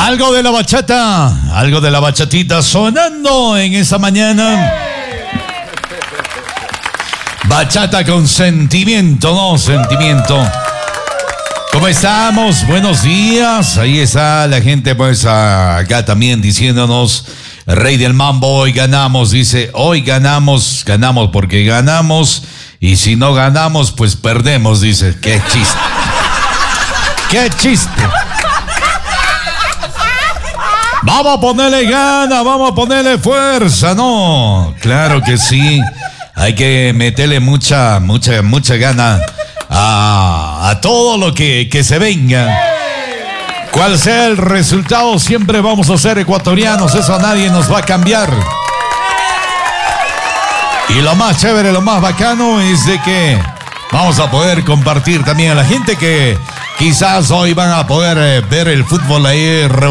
Algo de la bachatita sonando en esta mañana. Bachata con sentimiento, ¿no? Sentimiento. ¿Cómo estamos? Buenos días. Ahí está la gente, pues acá también diciéndonos, Rey del Mambo, hoy ganamos, dice, hoy ganamos porque ganamos, y si no ganamos, pues perdemos, dice. Qué chiste. Qué chiste. Vamos a ponerle gana, vamos a ponerle fuerza, ¿no? Claro que sí. Hay que meterle mucha gana a todo lo que se venga. Cual sea el resultado, siempre vamos a ser ecuatorianos. Eso a nadie nos va a cambiar. Y lo más chévere, lo más bacano es de que vamos a poder compartir también a la gente que quizás hoy van a poder ver el fútbol ahí